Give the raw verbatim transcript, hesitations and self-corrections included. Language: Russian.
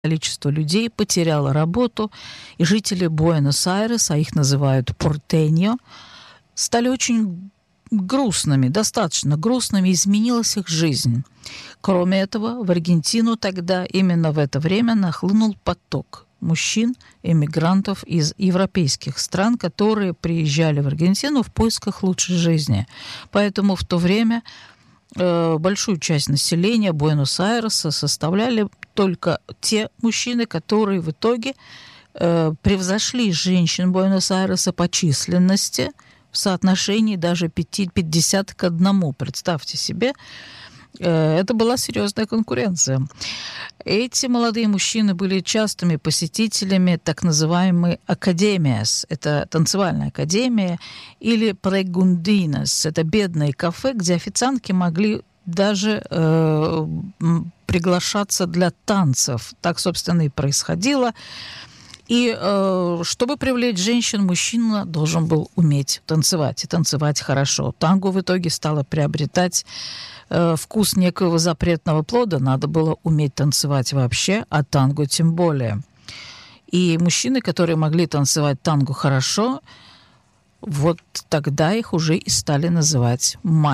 количество людей потеряло работу, и жители Буэнос-Айреса, а их называют портеньо, стали очень грустными, достаточно грустными, изменилась их жизнь. Кроме этого, в Аргентину тогда, именно в это время, нахлынул поток мужчин, эмигрантов из европейских стран, которые приезжали в Аргентину в поисках лучшей жизни. Поэтому в то время э, большую часть населения Буэнос-Айреса составляли только те мужчины, которые в итоге э, превзошли женщин Буэнос-Айреса по численности в соотношении даже пятьдесят к одному. Представьте себе, э, это была серьезная конкуренция. Эти молодые мужчины были частыми посетителями так называемой академиас, это танцевальная академия, или прегундинас, это бедные кафе, где официантки могли даже э, приглашаться для танцев. Так, собственно, и происходило. И э, чтобы привлечь женщин, мужчина должен был уметь танцевать, и танцевать хорошо. Танго в итоге стало приобретать э, вкус некоего запретного плода. Надо было уметь танцевать вообще, а танго тем более. И мужчины, которые могли танцевать танго хорошо, вот тогда их уже и стали называть мастер.